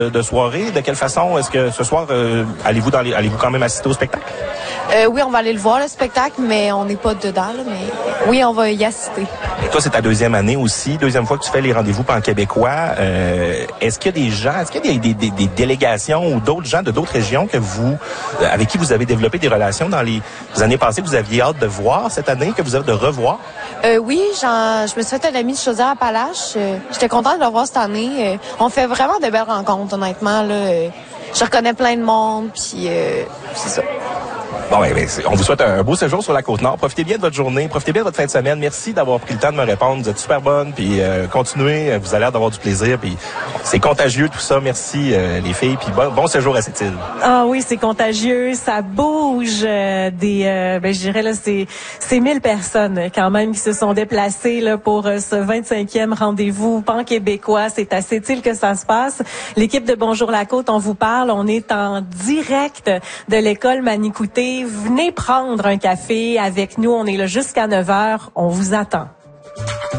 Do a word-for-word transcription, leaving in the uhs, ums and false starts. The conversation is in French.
de soirée. De quelle façon est-ce que ce soir, euh, allez-vous dans les, allez-vous quand même assister au spectacle? Euh, oui, on va aller le voir, le spectacle, mais on n'est pas dedans, là, mais oui, on va y assister. Et toi, c'est ta deuxième année aussi, deuxième fois que tu fais les rendez-vous pan-québécois. Euh, est-ce qu'il y a des gens, est-ce qu'il y a des, des, des délégations ou d'autres gens de d'autres régions que vous, avec qui vous avez développé des relations dans les années passées, que vous aviez hâte de voir cette année, que vous avez de revoir? Euh, oui, j'en, je me suis fait un ami de Chaudière-Appalaches. Euh, J'étais contente de le voir cette année. Euh, on fait vraiment de belles rencontres, honnêtement. Là. Euh, je reconnais plein de monde, puis euh, c'est ça. Bon, ben, ben, on vous souhaite un beau séjour sur la Côte-Nord. Profitez bien de votre journée, profitez bien de votre fin de semaine. Merci d'avoir pris le temps de me répondre. Vous êtes super bonne, puis euh, continuez. Vous avez l'air d'avoir du plaisir, puis c'est contagieux tout ça. Merci euh, les filles, puis bon, bon séjour à cette île. Ah oui, c'est contagieux, ça bouge. Euh, des, euh, ben je dirais là, c'est c'est mille personnes quand même qui se sont déplacées là pour euh, ce vingt-cinquième rendez-vous pan-québécois. C'est à cette île que ça se passe. L'équipe de Bonjour la Côte, on vous parle. On est en direct de l'école Manicouté. Venez prendre un café avec nous. On est là jusqu'à neuf heures. On vous attend.